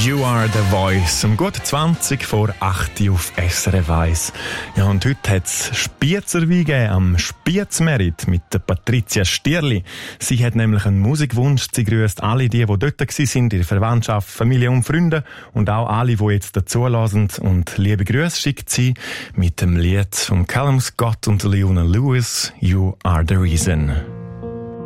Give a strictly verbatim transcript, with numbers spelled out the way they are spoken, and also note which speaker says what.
Speaker 1: You are the voice. Um gut zwanzig vor acht auf S R F eins. Ja, und heute hat es Spiezerwein gegeben am Spiezmerit mit der Patricia Stierli. Sie hat nämlich einen Musikwunsch. Sie grüßt alle die, die dort waren, ihre Verwandtschaft, Familie und Freunde und auch alle, die jetzt dazulassen. Und liebe Grüße schickt sie mit dem Lied von Callum Scott und Leona Lewis, You are the reason.